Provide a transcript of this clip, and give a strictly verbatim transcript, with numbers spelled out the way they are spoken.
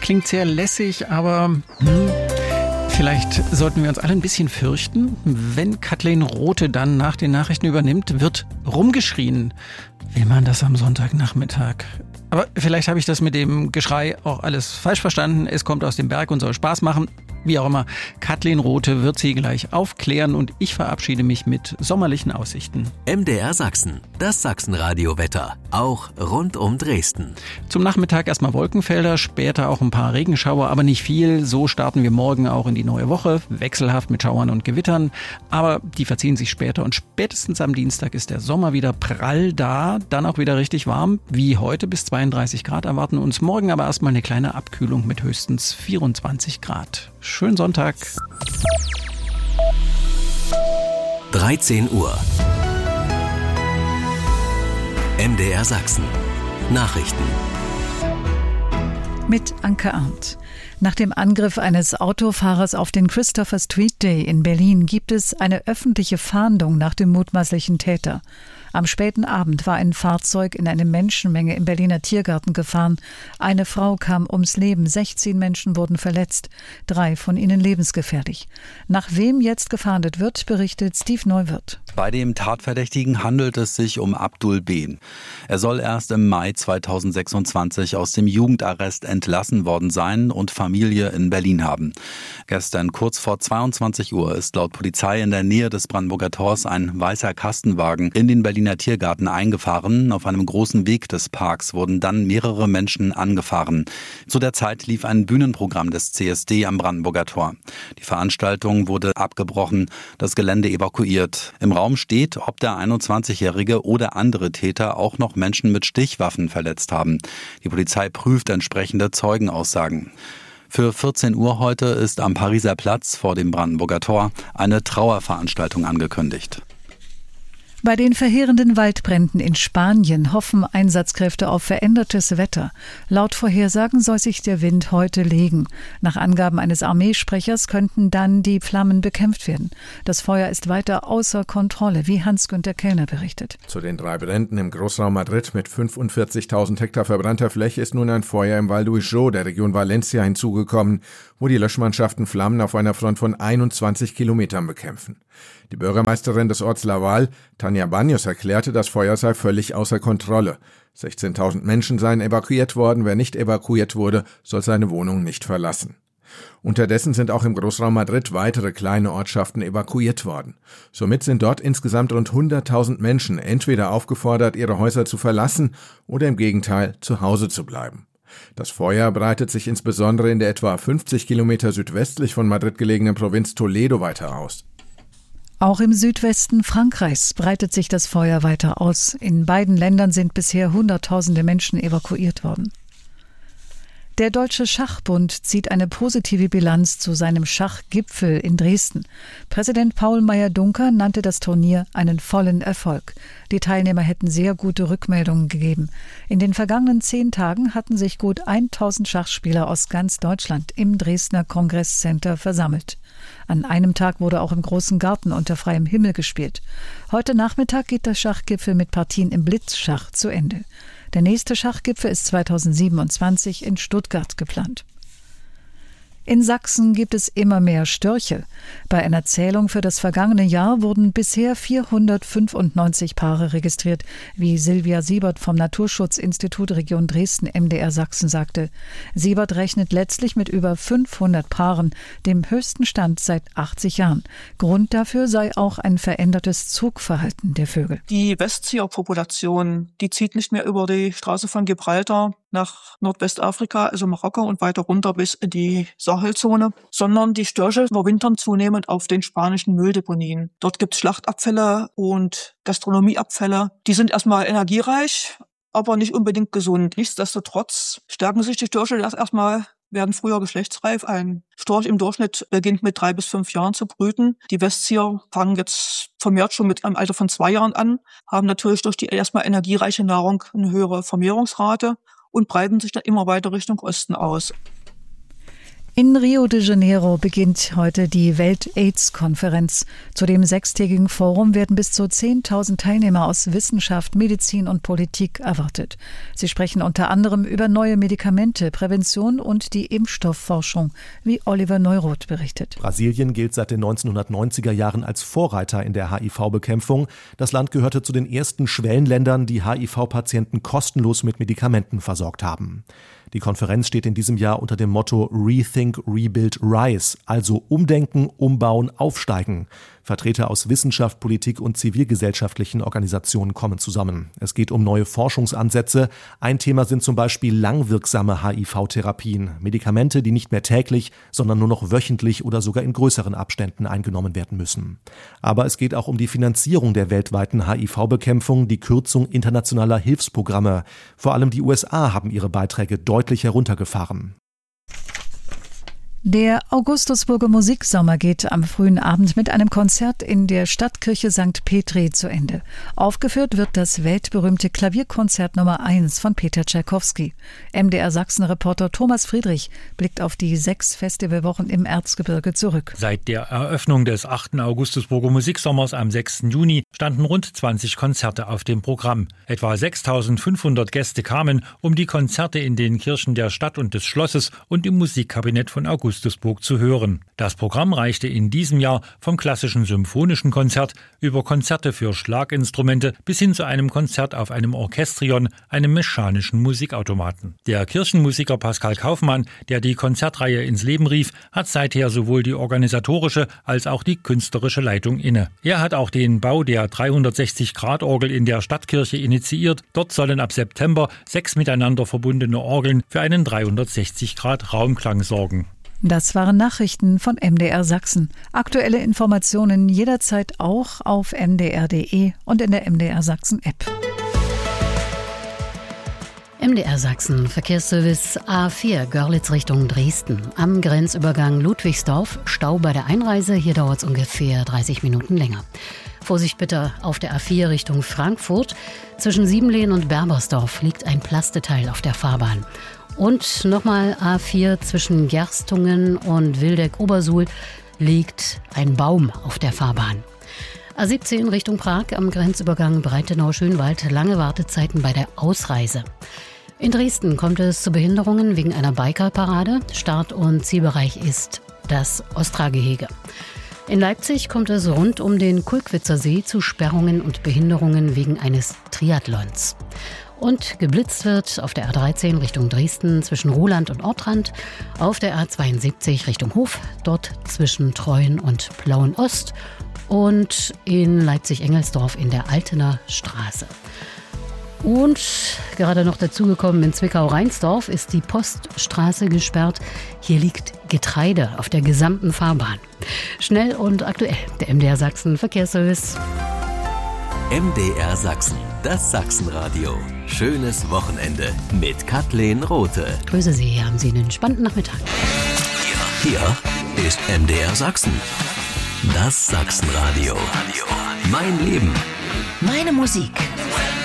klingt sehr lässig, aber hm, vielleicht sollten wir uns alle ein bisschen fürchten. Wenn Kathleen Rothe dann nach den Nachrichten übernimmt, wird rumgeschrien. Will man das am Sonntagnachmittag? Aber vielleicht habe ich das mit dem Geschrei auch alles falsch verstanden. Es kommt aus dem Berg und soll Spaß machen. Wie auch immer, Kathleen Rothe wird sie gleich aufklären und ich verabschiede mich mit sommerlichen Aussichten. M D R Sachsen, das Sachsenradio-Wetter, auch rund um Dresden. Zum Nachmittag erstmal Wolkenfelder, später auch ein paar Regenschauer, aber nicht viel. So starten wir morgen auch in die neue Woche, wechselhaft mit Schauern und Gewittern. Aber die verziehen sich später und spätestens am Dienstag ist der Sommer wieder prall da, dann auch wieder richtig warm, wie heute bis zweiunddreißig Grad erwarten uns morgen aber erstmal eine kleine Abkühlung mit höchstens vierundzwanzig Grad. Schönen Sonntag. dreizehn Uhr. M D R Sachsen. Nachrichten. Mit Anke Arndt. Nach dem Angriff eines Autofahrers auf den Christopher Street Day in Berlin gibt es eine öffentliche Fahndung nach dem mutmaßlichen Täter. Am späten Abend war ein Fahrzeug in eine Menschenmenge im Berliner Tiergarten gefahren. Eine Frau kam ums Leben, sechzehn Menschen wurden verletzt, drei von ihnen lebensgefährlich. Nach wem jetzt gefahndet wird, berichtet Steve Neuwirth. Bei dem Tatverdächtigen handelt es sich um Abdul B. Er soll erst im Mai zweitausendsechsundzwanzig aus dem Jugendarrest entlassen worden sein und Familie in Berlin haben. Gestern kurz vor zweiundzwanzig Uhr ist laut Polizei in der Nähe des Brandenburger Tors ein weißer Kastenwagen in den Berliner Tiergarten eingefahren. Auf einem großen Weg des Parks wurden dann mehrere Menschen angefahren. Zu der Zeit lief ein Bühnenprogramm des C S D am Brandenburger Tor. Die Veranstaltung wurde abgebrochen, das Gelände evakuiert. Im Raum steht, ob der einundzwanzigjährige oder andere Täter auch noch Menschen mit Stichwaffen verletzt haben. Die Polizei prüft entsprechende Zeugenaussagen. Für vierzehn Uhr heute ist am Pariser Platz vor dem Brandenburger Tor eine Trauerveranstaltung angekündigt. Bei den verheerenden Waldbränden in Spanien hoffen Einsatzkräfte auf verändertes Wetter. Laut Vorhersagen soll sich der Wind heute legen. Nach Angaben eines Armeesprechers könnten dann die Flammen bekämpft werden. Das Feuer ist weiter außer Kontrolle, wie Hans-Günther Kellner berichtet. Zu den drei Bränden im Großraum Madrid mit fünfundvierzigtausend Hektar verbrannter Fläche ist nun ein Feuer im Val d'Uixó der Region Valencia hinzugekommen, wo die Löschmannschaften Flammen auf einer Front von einundzwanzig Kilometern bekämpfen. Die Bürgermeisterin des Orts Laval, Tania Baños, erklärte, das Feuer sei völlig außer Kontrolle. sechzehntausend Menschen seien evakuiert worden. Wer nicht evakuiert wurde, soll seine Wohnung nicht verlassen. Unterdessen sind auch im Großraum Madrid weitere kleine Ortschaften evakuiert worden. Somit sind dort insgesamt rund hunderttausend Menschen entweder aufgefordert, ihre Häuser zu verlassen oder im Gegenteil zu Hause zu bleiben. Das Feuer breitet sich insbesondere in der etwa fünfzig Kilometer südwestlich von Madrid gelegenen Provinz Toledo weiter aus. Auch im Südwesten Frankreichs breitet sich das Feuer weiter aus. In beiden Ländern sind bisher Hunderttausende Menschen evakuiert worden. Der Deutsche Schachbund zieht eine positive Bilanz zu seinem Schachgipfel in Dresden. Präsident Paul Meyer-Dunker nannte das Turnier einen vollen Erfolg. Die Teilnehmer hätten sehr gute Rückmeldungen gegeben. In den vergangenen zehn Tagen hatten sich gut tausend Schachspieler aus ganz Deutschland im Dresdner Kongresscenter versammelt. An einem Tag wurde auch im großen Garten unter freiem Himmel gespielt. Heute Nachmittag geht der Schachgipfel mit Partien im Blitzschach zu Ende. Der nächste Schachgipfel ist zweitausendsiebenundzwanzig in Stuttgart geplant. In Sachsen gibt es immer mehr Störche. Bei einer Zählung für das vergangene Jahr wurden bisher vierhundertfünfundneunzig Paare registriert, wie Silvia Siebert vom Naturschutzinstitut Region Dresden M D R Sachsen sagte. Siebert rechnet letztlich mit über fünfhundert Paaren, dem höchsten Stand seit achtzig Jahren. Grund dafür sei auch ein verändertes Zugverhalten der Vögel. Die Westzieherpopulation, die zieht nicht mehr über die Straße von Gibraltar nach Nordwestafrika, also Marokko und weiter runter bis in die Sahelzone, sondern die Störche überwintern zunehmend auf den spanischen Mülldeponien. Dort gibt es Schlachtabfälle und Gastronomieabfälle. Die sind erstmal energiereich, aber nicht unbedingt gesund. Nichtsdestotrotz stärken sich die Störche erst erstmal, werden früher geschlechtsreif. Ein Storch im Durchschnitt beginnt mit drei bis fünf Jahren zu brüten. Die Westzieher fangen jetzt vermehrt schon mit einem Alter von zwei Jahren an, haben natürlich durch die erstmal energiereiche Nahrung eine höhere Vermehrungsrate und breiten sich dann immer weiter Richtung Osten aus. In Rio de Janeiro beginnt heute die Welt-AIDS-Konferenz. Zu dem sechstägigen Forum werden bis zu zehntausend Teilnehmer aus Wissenschaft, Medizin und Politik erwartet. Sie sprechen unter anderem über neue Medikamente, Prävention und die Impfstoffforschung, wie Oliver Neuroth berichtet. Brasilien gilt seit den neunzehnhundertneunziger Jahren als Vorreiter in der H I V-Bekämpfung. Das Land gehörte zu den ersten Schwellenländern, die H I V-Patienten kostenlos mit Medikamenten versorgt haben. Die Konferenz steht in diesem Jahr unter dem Motto Rethink, Rebuild, Rise, also Umdenken, Umbauen, Aufsteigen. Vertreter aus Wissenschaft, Politik und zivilgesellschaftlichen Organisationen kommen zusammen. Es geht um neue Forschungsansätze. Ein Thema sind zum Beispiel langwirksame H I V-Therapien, Medikamente, die nicht mehr täglich, sondern nur noch wöchentlich oder sogar in größeren Abständen eingenommen werden müssen. Aber es geht auch um die Finanzierung der weltweiten H I V-Bekämpfung, die Kürzung internationaler Hilfsprogramme. Vor allem die U S A haben ihre Beiträge deutlich heruntergefahren. Der Augustusburger Musiksommer geht am frühen Abend mit einem Konzert in der Stadtkirche Sankt Petri zu Ende. Aufgeführt wird das weltberühmte Klavierkonzert Nummer eins von Peter Tschaikowski. M D R Sachsen-Reporter Thomas Friedrich blickt auf die sechs Festivalwochen im Erzgebirge zurück. Seit der Eröffnung des achten Augustusburger Musiksommers am sechsten Juni standen rund zwanzig Konzerte auf dem Programm. Etwa sechstausendfünfhundert Gäste kamen, um die Konzerte in den Kirchen der Stadt und des Schlosses und im Musikkabinett von Augustusburg zu hören. Das Programm reichte in diesem Jahr vom klassischen symphonischen Konzert über Konzerte für Schlaginstrumente bis hin zu einem Konzert auf einem Orchestrion, einem mechanischen Musikautomaten. Der Kirchenmusiker Pascal Kaufmann, der die Konzertreihe ins Leben rief, hat seither sowohl die organisatorische als auch die künstlerische Leitung inne. Er hat auch den Bau der dreihundertsechzig Grad Orgel in der Stadtkirche initiiert. Dort sollen ab September sechs miteinander verbundene Orgeln für einen dreihundertsechzig Grad Raumklang sorgen. Das waren Nachrichten von M D R Sachsen. Aktuelle Informationen jederzeit auch auf m d r punkt d e und in der M D R Sachsen App. M D R Sachsen Verkehrsservice A vier Görlitz Richtung Dresden. Am Grenzübergang Ludwigsdorf Stau bei der Einreise. Hier dauert es ungefähr dreißig Minuten länger. Vorsicht bitte auf der A vier Richtung Frankfurt. Zwischen Siebenlehen und Berbersdorf liegt ein Plasteteil auf der Fahrbahn. Und nochmal A vier zwischen Gerstungen und Wildeck-Obersuhl liegt ein Baum auf der Fahrbahn. A siebzehn Richtung Prag am Grenzübergang Breitenau-Schönwald, lange Wartezeiten bei der Ausreise. In Dresden kommt es zu Behinderungen wegen einer Bikerparade. Start- und Zielbereich ist das Ostra-Gehege. In Leipzig kommt es rund um den Kulkwitzer See zu Sperrungen und Behinderungen wegen eines Triathlons. Und geblitzt wird auf der A dreizehn Richtung Dresden zwischen Ruhland und Ortrand, auf der A zweiundsiebzig Richtung Hof, dort zwischen Treuen und Plauen-Ost und in Leipzig-Engelsdorf in der Altener Straße. Und gerade noch dazugekommen in Zwickau-Reinsdorf ist die Poststraße gesperrt. Hier liegt Getreide auf der gesamten Fahrbahn. Schnell und aktuell, der M D R Sachsen Verkehrsservice. M D R Sachsen, das Sachsenradio. Schönes Wochenende mit Kathleen Rothe. Grüße Sie, haben Sie einen entspannten Nachmittag. Hier, hier ist M D R Sachsen. Das Sachsenradio. Mein Leben. Meine Musik.